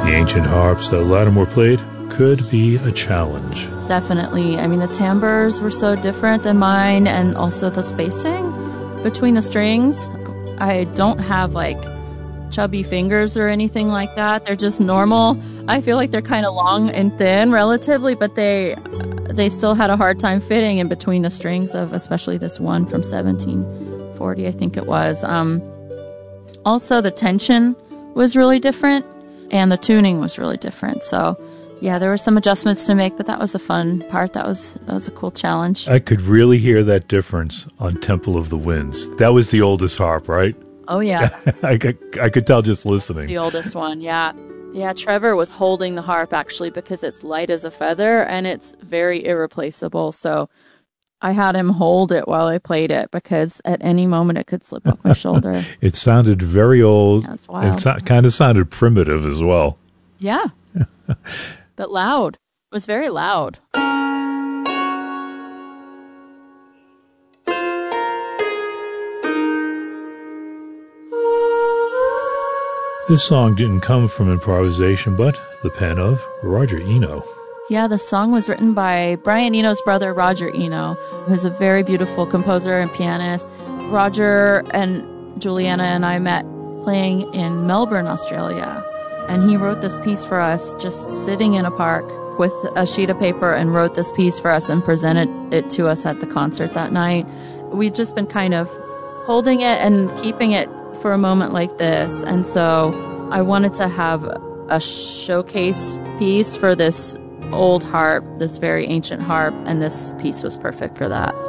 The ancient harps that Lattimore played could be a challenge. Definitely. I mean, the timbres were so different than mine, and also the spacing between the strings. I don't have like chubby fingers or anything like that. They're just normal. I feel like they're kind of long and thin relatively, but they still had a hard time fitting in between the strings of especially this one from 1740, I think it was. Also, the tension was really different, and the tuning was really different. So, yeah, there were some adjustments to make, but that was a fun part. That was a cool challenge. I could really hear that difference on Temple of the Winds. That was the oldest harp, right? Oh, yeah. I could tell just listening. The oldest one, yeah. Yeah, Trevor was holding the harp, actually, because it's light as a feather, and it's very irreplaceable. So I had him hold it while I played it, because at any moment it could slip off my shoulder. It sounded very old. That was wild. It kind of sounded primitive as well. Yeah. But loud. It was very loud. This song didn't come from improvisation, but the pen of Roger Eno. Yeah, the song was written by Brian Eno's brother, Roger Eno, who's a very beautiful composer and pianist. Roger and Juliana and I met playing in Melbourne, Australia, and he wrote this piece for us just sitting in a park with a sheet of paper, and wrote this piece for us and presented it to us at the concert that night. We'd just been kind of holding it and keeping it for a moment like this, and so I wanted to have a showcase piece for this old harp, this very ancient harp, and this piece was perfect for that.